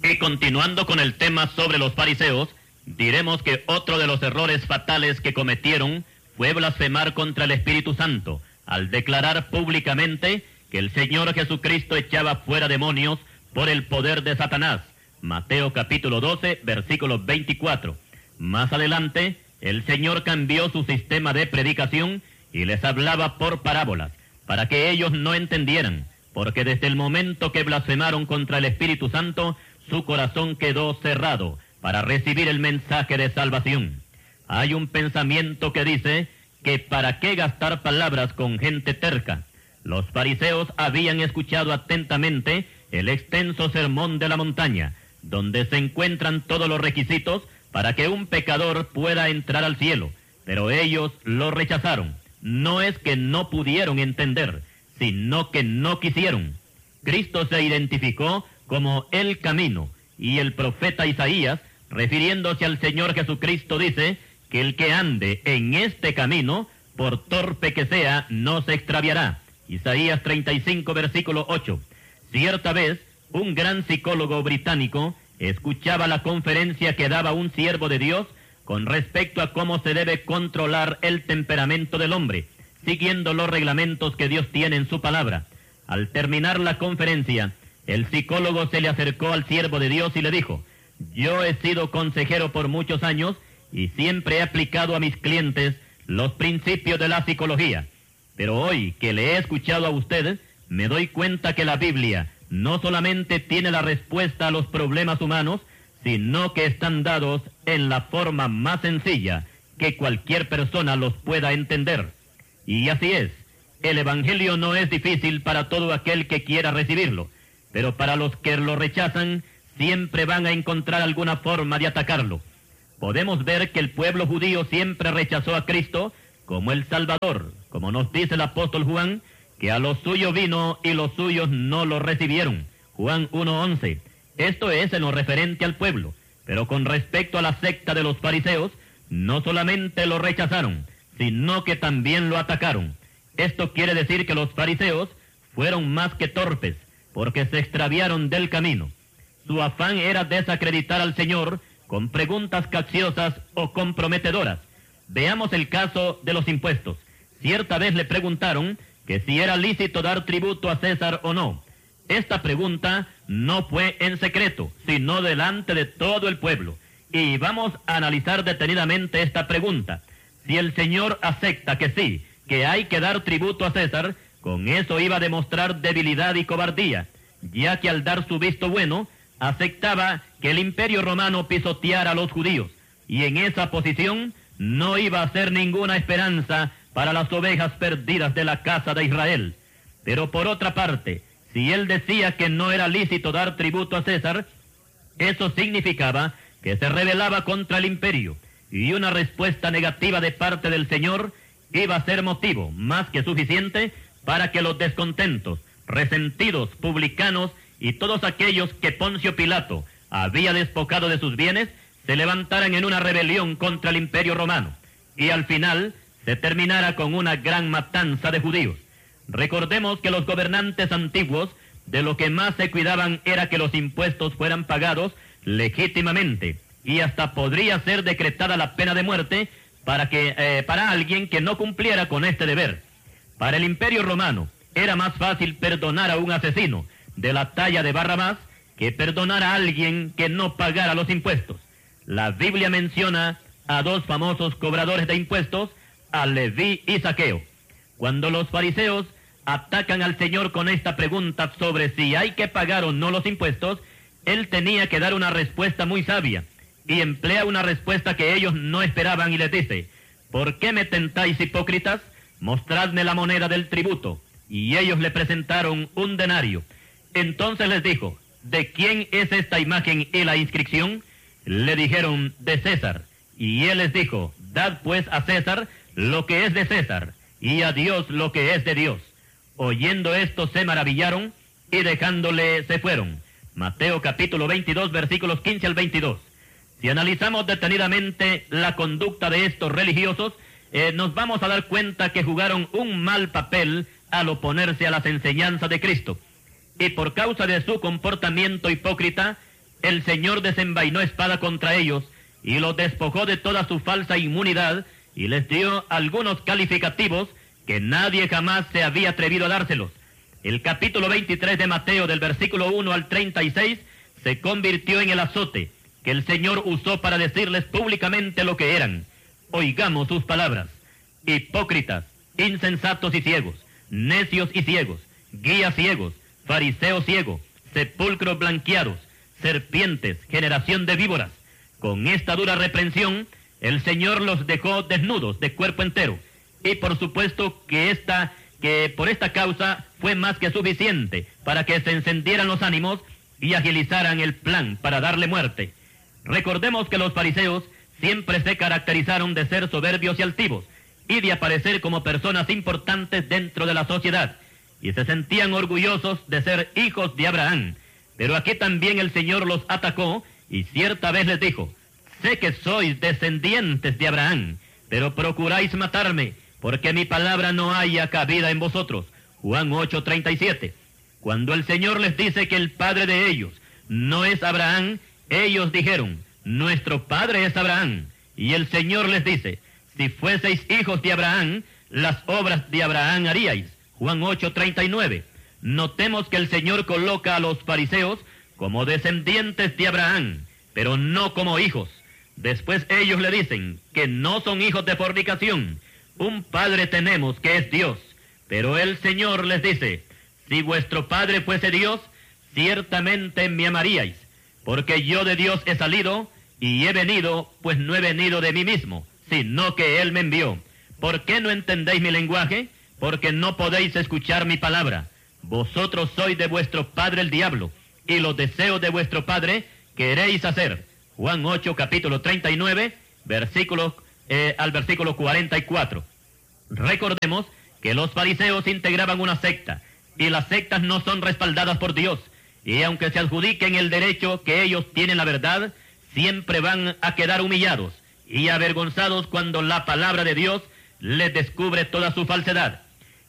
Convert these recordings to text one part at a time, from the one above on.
Y continuando con el tema sobre los fariseos, diremos que otro de los errores fatales que cometieron fue blasfemar contra el Espíritu Santo, al declarar públicamente que el Señor Jesucristo echaba fuera demonios por el poder de Satanás. Mateo capítulo 12, versículo 24. Más adelante, el Señor cambió su sistema de predicación y les hablaba por parábolas, para que ellos no entendieran, porque desde el momento que blasfemaron contra el Espíritu Santo, su corazón quedó cerrado para recibir el mensaje de salvación. Hay un pensamiento que dice que para qué gastar palabras con gente terca. Los fariseos habían escuchado atentamente el extenso sermón de la montaña, donde se encuentran todos los requisitos para que un pecador pueda entrar al cielo, pero ellos lo rechazaron. No es que no pudieron entender, sino que no quisieron. Cristo se identificó como el camino, y el profeta Isaías, refiriéndose al Señor Jesucristo, dice que el que ande en este camino, por torpe que sea, no se extraviará. Isaías 35, versículo 8. Cierta vez, un gran psicólogo británico escuchaba la conferencia que daba un siervo de Dios con respecto a cómo se debe controlar el temperamento del hombre, siguiendo los reglamentos que Dios tiene en su palabra. Al terminar la conferencia, el psicólogo se le acercó al siervo de Dios y le dijo: yo he sido consejero por muchos años y siempre he aplicado a mis clientes los principios de la psicología. Pero hoy que le he escuchado a usted, me doy cuenta que la Biblia no solamente tiene la respuesta a los problemas humanos, sino que están dados en la forma más sencilla que cualquier persona los pueda entender. Y así es, el Evangelio no es difícil para todo aquel que quiera recibirlo, pero para los que lo rechazan, siempre van a encontrar alguna forma de atacarlo. Podemos ver que el pueblo judío siempre rechazó a Cristo como el Salvador, como nos dice el apóstol Juan, que a los suyos vino y los suyos no lo recibieron. Juan 1:11. Esto es en lo referente al pueblo, pero con respecto a la secta de los fariseos, no solamente lo rechazaron, sino que también lo atacaron. Esto quiere decir que los fariseos fueron más que torpes, porque se extraviaron del camino. Su afán era desacreditar al Señor con preguntas capciosas o comprometedoras. Veamos el caso de los impuestos. Cierta vez le preguntaron que si era lícito dar tributo a César o no. Esta pregunta no fue en secreto, sino delante de todo el pueblo. Y vamos a analizar detenidamente esta pregunta. Si el Señor acepta que sí, que hay que dar tributo a César, con eso iba a demostrar debilidad y cobardía, ya que al dar su visto bueno, aceptaba que el Imperio Romano pisoteara a los judíos, y en esa posición no iba a ser ninguna esperanza para las ovejas perdidas de la casa de Israel. Pero por otra parte, si él decía que no era lícito dar tributo a César, eso significaba que se rebelaba contra el imperio, y una respuesta negativa de parte del Señor iba a ser motivo más que suficiente para que los descontentos, resentidos publicanos y todos aquellos que Poncio Pilato había despojado de sus bienes, se levantaran en una rebelión contra el Imperio Romano, y al final se terminara con una gran matanza de judíos. Recordemos que los gobernantes antiguos de lo que más se cuidaban era que los impuestos fueran pagados legítimamente, y hasta podría ser decretada la pena de muerte para alguien que no cumpliera con este deber. Para el Imperio Romano era más fácil perdonar a un asesino de la talla de Barrabás que perdonar a alguien que no pagara los impuestos. La Biblia menciona a dos famosos cobradores de impuestos, a Leví y Zaqueo. Cuando los fariseos atacan al Señor con esta pregunta sobre si hay que pagar o no los impuestos, él tenía que dar una respuesta muy sabia, y emplea una respuesta que ellos no esperaban y les dice: ¿por qué me tentáis, hipócritas? Mostradme la moneda del tributo. Y ellos le presentaron un denario. Entonces les dijo: ¿de quién es esta imagen y la inscripción? Le dijeron: de César. Y él les dijo: dad pues a César lo que es de César, y a Dios lo que es de Dios. Oyendo esto se maravillaron, y dejándole se fueron. Mateo capítulo 22, versículos 15 al 22. Si analizamos detenidamente la conducta de estos religiosos, nos vamos a dar cuenta que jugaron un mal papel al oponerse a las enseñanzas de Cristo. Y por causa de su comportamiento hipócrita, el Señor desenvainó espada contra ellos y los despojó de toda su falsa inmunidad y les dio algunos calificativos que nadie jamás se había atrevido a dárselos. El capítulo 23 de Mateo, del versículo 1 al 36, se convirtió en el azote que el Señor usó para decirles públicamente lo que eran. Oigamos sus palabras: hipócritas, insensatos y ciegos, necios y ciegos, guías ciegos, fariseos ciegos, sepulcros blanqueados, serpientes, generación de víboras. Con esta dura reprensión, el Señor los dejó desnudos de cuerpo entero. Y por supuesto que por esta causa fue más que suficiente para que se encendieran los ánimos y agilizaran el plan para darle muerte. Recordemos que los fariseos siempre se caracterizaron de ser soberbios y altivos, y de aparecer como personas importantes dentro de la sociedad, y se sentían orgullosos de ser hijos de Abraham. Pero aquí también el Señor los atacó, y cierta vez les dijo: sé que sois descendientes de Abraham, pero procuráis matarme, porque mi palabra no haya cabida en vosotros. Juan 8:37. Cuando el Señor les dice que el padre de ellos no es Abraham, ellos dijeron: nuestro padre es Abraham. Y el Señor les dice: si fueseis hijos de Abraham, las obras de Abraham haríais. Juan 8:39. Notemos que el Señor coloca a los fariseos como descendientes de Abraham, pero no como hijos. Después ellos le dicen que no son hijos de fornicación. Un padre tenemos que es Dios. Pero el Señor les dice: si vuestro padre fuese Dios, ciertamente me amaríais, porque yo de Dios he salido y he venido, pues no he venido de mí mismo, sino que Él me envió. ¿Por qué no entendéis mi lenguaje? Porque no podéis escuchar mi palabra. Vosotros sois de vuestro padre el diablo, y los deseos de vuestro padre queréis hacer. Juan 8, capítulo 39, al versículo 44. Recordemos que los fariseos integraban una secta, y las sectas no son respaldadas por Dios, y aunque se adjudiquen el derecho que ellos tienen la verdad, siempre van a quedar humillados y avergonzados cuando la palabra de Dios les descubre toda su falsedad.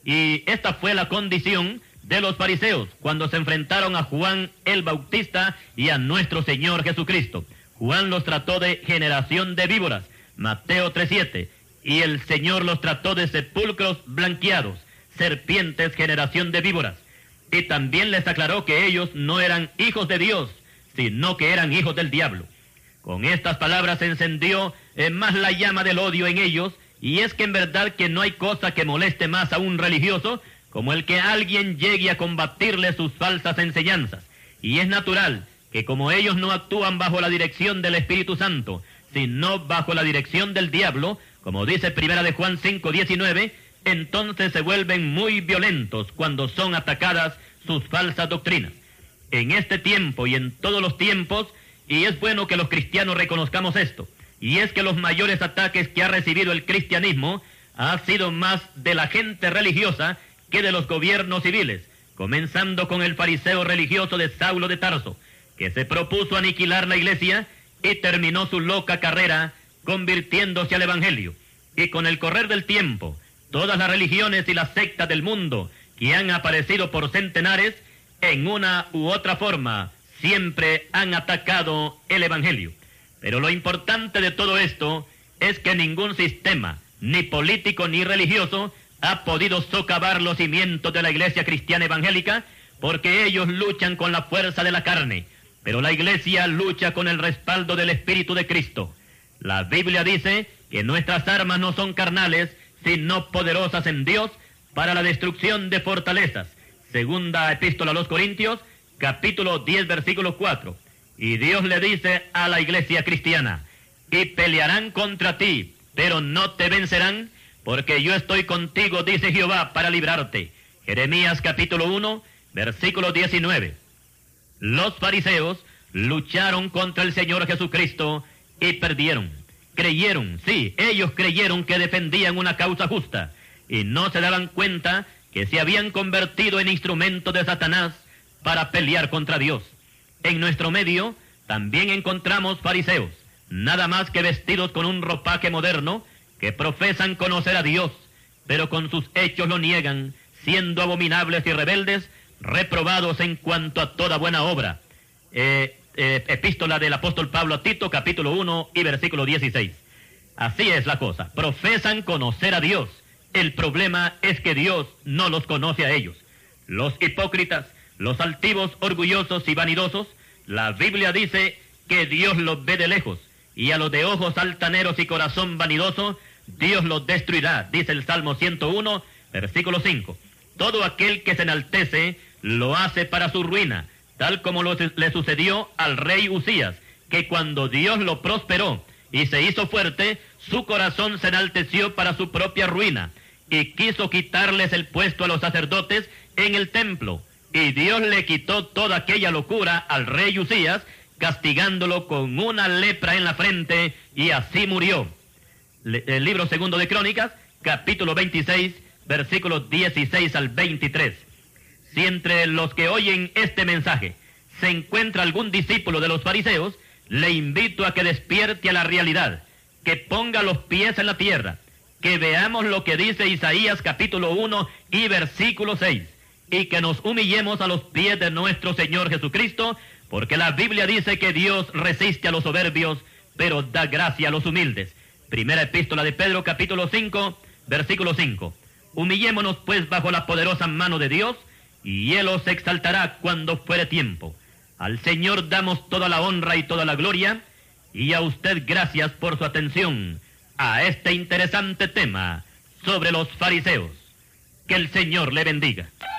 Y esta fue la condición de los fariseos cuando se enfrentaron a Juan el Bautista y a nuestro Señor Jesucristo. Juan los trató de generación de víboras, Mateo 3:7, y el Señor los trató de sepulcros blanqueados, serpientes, generación de víboras. Y también les aclaró que ellos no eran hijos de Dios, sino que eran hijos del diablo. Con estas palabras se encendió más la llama del odio en ellos, y es que en verdad que no hay cosa que moleste más a un religioso como el que alguien llegue a combatirle sus falsas enseñanzas. Y es natural que como ellos no actúan bajo la dirección del Espíritu Santo, sino bajo la dirección del diablo, como dice 1 de Juan 5:19, entonces se vuelven muy violentos cuando son atacadas sus falsas doctrinas. En este tiempo y en todos los tiempos, y es bueno que los cristianos reconozcamos esto, y es que los mayores ataques que ha recibido el cristianismo ha sido más de la gente religiosa que de los gobiernos civiles, comenzando con el fariseo religioso de Saulo de Tarso, que se propuso aniquilar la iglesia y terminó su loca carrera convirtiéndose al evangelio. Y con el correr del tiempo, todas las religiones y las sectas del mundo que han aparecido por centenares, en una u otra forma, siempre han atacado el evangelio. Pero lo importante de todo esto es que ningún sistema, ni político ni religioso, ha podido socavar los cimientos de la iglesia cristiana evangélica, porque ellos luchan con la fuerza de la carne, pero la iglesia lucha con el respaldo del Espíritu de Cristo. La Biblia dice que nuestras armas no son carnales, sino poderosas en Dios para la destrucción de fortalezas. Segunda epístola a los Corintios, capítulo 10, versículo 4. Y Dios le dice a la iglesia cristiana: y pelearán contra ti, pero no te vencerán, porque yo estoy contigo, dice Jehová, para librarte. Jeremías capítulo 1, versículo 19. Los fariseos lucharon contra el Señor Jesucristo y perdieron. Creyeron, sí, ellos creyeron que defendían una causa justa, y no se daban cuenta que se habían convertido en instrumentos de Satanás para pelear contra Dios. En nuestro medio también encontramos fariseos, nada más que vestidos con un ropaje moderno, que profesan conocer a Dios, pero con sus hechos lo niegan, siendo abominables y rebeldes, reprobados en cuanto a toda buena obra. epístola del apóstol Pablo a Tito, capítulo 1 y versículo 16. Así es la cosa. Profesan conocer a Dios. El problema es que Dios no los conoce a ellos. Los hipócritas, los altivos, orgullosos y vanidosos, la Biblia dice que Dios los ve de lejos, y a los de ojos altaneros y corazón vanidoso, Dios los destruirá, dice el Salmo 101, versículo 5. Todo aquel que se enaltece lo hace para su ruina, tal como le sucedió al rey Usías, que cuando Dios lo prosperó y se hizo fuerte, su corazón se enalteció para su propia ruina, y quiso quitarles el puesto a los sacerdotes en el templo. Y Dios le quitó toda aquella locura al rey Usías, castigándolo con una lepra en la frente, y así murió. El libro segundo de Crónicas, capítulo 26, versículos 16 al 23. Si entre los que oyen este mensaje se encuentra algún discípulo de los fariseos, le invito a que despierte a la realidad, que ponga los pies en la tierra, que veamos lo que dice Isaías capítulo 1 y versículo 6, y que nos humillemos a los pies de nuestro Señor Jesucristo, porque la Biblia dice que Dios resiste a los soberbios, pero da gracia a los humildes. Primera epístola de Pedro capítulo 5, versículo 5. Humillémonos pues bajo la poderosa mano de Dios, y Él os exaltará cuando fuere tiempo. Al Señor damos toda la honra y toda la gloria, y a usted gracias por su atención a este interesante tema sobre los fariseos. Que el Señor le bendiga.